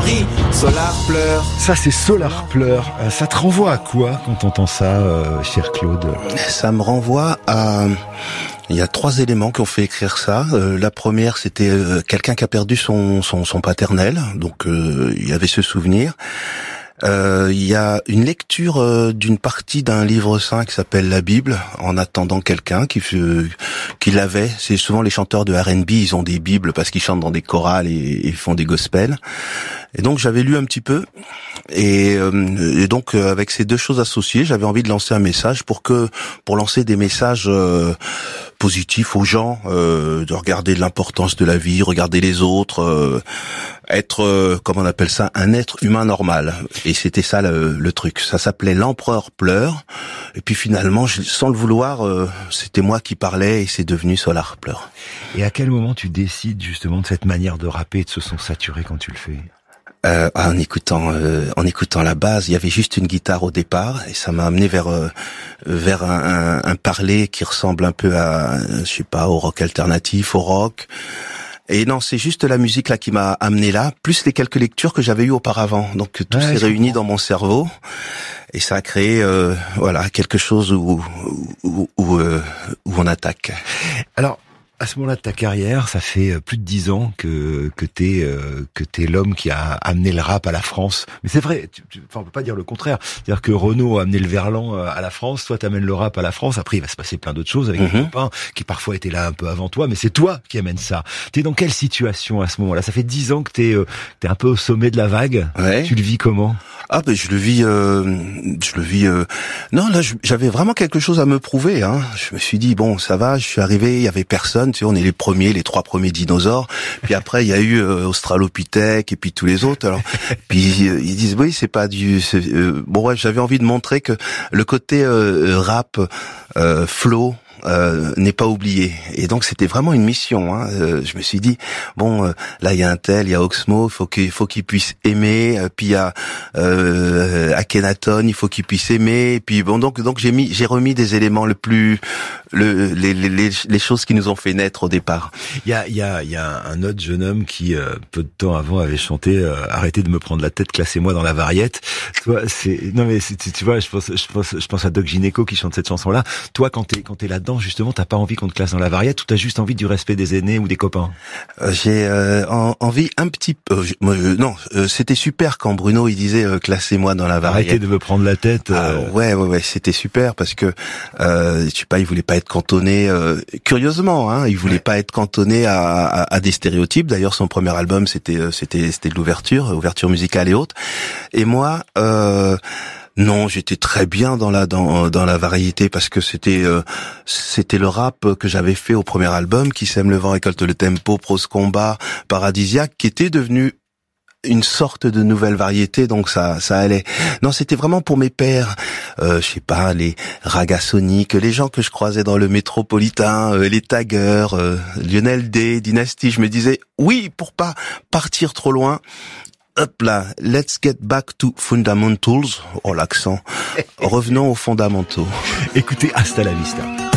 rit, Solar pleure. Ça, c'est Solar pleure. Ça te renvoie à quoi quand t'entends ça, cher Claude? Ça me renvoie à... Il y a 3 éléments qui ont fait écrire ça. La première, c'était quelqu'un qui a perdu son paternel, donc il y avait ce souvenir. Il y a une lecture d'une partie d'un livre saint qui s'appelle la Bible, en attendant quelqu'un qui l'avait. C'est souvent les chanteurs de R&B, ils ont des Bibles parce qu'ils chantent dans des chorales et font des gospels. Et donc j'avais lu un petit peu, et donc avec ces 2 choses associées, j'avais envie de lancer un message pour lancer des messages positifs aux gens, de regarder l'importance de la vie, regarder les autres, être, comment on appelle ça, un être humain normal. Et c'était ça le truc. Ça s'appelait L'Empereur pleure. Et puis finalement, sans le vouloir, c'était moi qui parlais et c'est devenu Solar pleure. Et à quel moment tu décides justement de cette manière de rapper, de ce son saturé quand tu le fais? En écoutant la base, il y avait juste une guitare au départ et ça m'a amené vers un parler qui ressemble un peu à, je sais pas, au rock alternatif, au rock. Et non, c'est juste la musique là qui m'a amené là, plus les quelques lectures que j'avais eues auparavant. Donc tout s'est réuni dans mon cerveau et ça a créé voilà quelque chose où on attaque. Alors, à ce moment-là de ta carrière, ça fait plus de 10 ans que t'es l'homme qui a amené le rap à la France. Mais c'est vrai, on peut pas dire le contraire. C'est-à-dire que Renaud a amené le verlan à la France, toi t'amènes le rap à la France. Après, il va se passer plein d'autres choses avec des copains qui parfois étaient là un peu avant toi, mais c'est toi qui amènes ça. T'es dans quelle situation à ce moment-là? Ça fait 10 ans que t'es un peu au sommet de la vague. Ouais. Tu le vis comment? Ah ben je le vis. Non là, j'avais vraiment quelque chose à me prouver. Hein. Je me suis dit bon, ça va. Je suis arrivé, il y avait personne. Tu sais, on est les 3 premiers dinosaures. Puis après, il y a eu Australopithèque et puis tous les autres. Alors, puis ils disent oui, c'est pas du. Bon ouais, j'avais envie de montrer que le côté rap, flow. N'est pas oublié. Et donc c'était vraiment une mission. Hein. Je me suis dit bon, là il y a un tel, il y a Oxmo, il faut qu'il puisse aimer. Puis il y a Akhenaton, il faut qu'il puisse aimer. Et puis bon, donc j'ai remis des éléments les choses qui nous ont fait naître au départ. Il y a un autre jeune homme qui peu de temps avant avait chanté arrêtez de me prendre la tête, classez-moi dans la variette. Toi tu vois, je pense à Doc Gynéco qui chante cette chanson là. Toi quand t'es là-dedans, justement, t'as pas envie qu'on te classe dans la variette ou t'as juste envie du respect des aînés ou des copains? J'ai envie un petit peu. Non, c'était super quand Bruno il disait classez-moi dans la variette. Arrêtez de me prendre la tête. Ouais, c'était super parce que je sais pas, il voulait pas être cantonné. Curieusement, hein, il voulait pas être cantonné à des stéréotypes. D'ailleurs, son premier album c'était de ouverture musicale et autres. Et moi. Non, j'étais très bien dans la variété parce que c'était le rap que j'avais fait au premier album, qui sème le vent, récolte le tempo, prose combat, paradisiaque, qui était devenu une sorte de nouvelle variété, donc ça allait. Non, c'était vraiment pour mes pairs, je sais pas, les Ragasonic, les gens que je croisais dans le métropolitain, les taggers, Lionel D, Dynasty. Je me disais oui, pour pas partir trop loin. Hop là, let's get back to fundamentals. Oh l'accent. Revenons aux fondamentaux. Écoutez, hasta la vista.